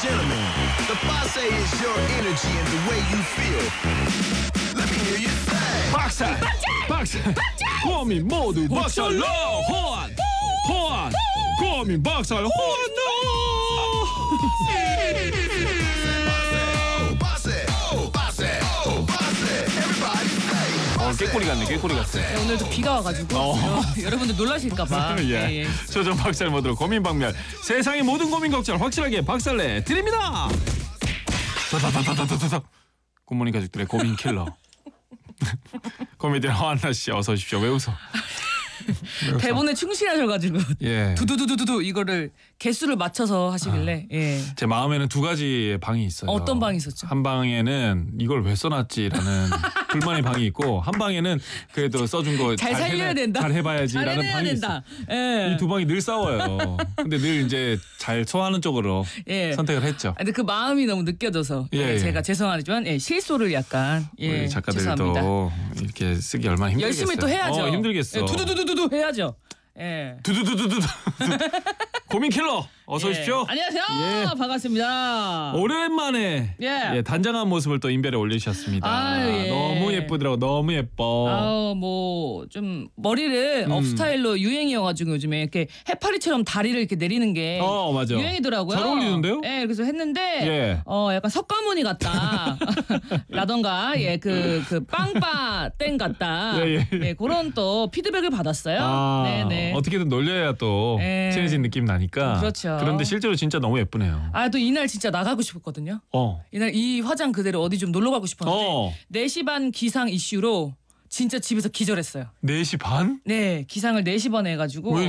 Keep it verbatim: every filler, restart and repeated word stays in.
gentlemen, the boss is your energy and the way you feel. Let me hear you say. 박살! 박살! 고민 모두 박살로! 호환! 호환! 고민 박살 호환! 어, 깨꼬리 같네, 깨꼬리 같아. 네, 오늘도 비가 와가지고 어. 어, 여러분들 놀라실까봐. 예. 예, 예. 조정 박살 모드로 고민 박멸. 세상의 모든 고민 걱정 확실하게 박살내 드립니다. 다다다다다다다. 굿모닝 가족들의 고민 킬러. 코미디언 허한나 씨 어서 오십시오. 왜 웃어? 대본에 충실하셔가지고 예. 두두두두두두 이거를 개수를 맞춰서 하시길래. 예. 제 마음에는 두 가지의 방이 있어요. 어떤 방이 있었죠? 한 방에는 이걸 왜 써놨지라는 불만의 방이 있고, 한 방에는 그래도 써준 거 잘 살려야 해내, 된다. 잘 해봐야지라는 잘 해내야 방이 된다. 있어요. 예. 이 두 방이 늘 싸워요. 근데 늘 이제 잘 소화하는 쪽으로 예. 선택을 했죠. 아, 근데 그 마음이 너무 느껴져서 예, 예, 예. 제가 죄송하지만 예, 실소를 약간 예, 우리 작가들도 죄송합니다. 이렇게 쓰기 얼마나 힘들겠어요. 열심히 또 해야죠. 어, 힘들겠어. 예, 두두두두두두 해야죠. 예. 두두두두두. 고민 킬러 어서 예. 오십시오. 안녕하세요. 예. 반갑습니다. 오랜만에 예. 예, 단장한 모습을 또 인별에 올리셨습니다. 아유, 예. 너무 예쁘더라고. 너무 예뻐. 아우 뭐 좀 머리를 음. 업스타일로 유행이어가지고 요즘에 이렇게 해파리처럼 다리를 이렇게 내리는 게 어, 맞아. 유행이더라고요. 잘 어울리는데요? 예, 그래서 했는데 예. 어 약간 석가모니 같다. 라던가 예 그 그 빵빠 땡 같다. 예, 예. 그런 또 피드백을 받았어요. 아, 네네. 어떻게든 놀려야 또 예. 친해진 느낌 나니까. 그렇죠. 그런데 실제로 진짜 너무 예쁘네요. 아 또 이날 진짜 나가고 싶었거든요. 어. 이날 이 화장 그대로 어디 좀 놀러 가고 싶었는데 어. 네 시 반 기상 이슈로 진짜 집에서 기절했어요. 네 시 반? 네, 기상을 네 시 반에 해가지고 왜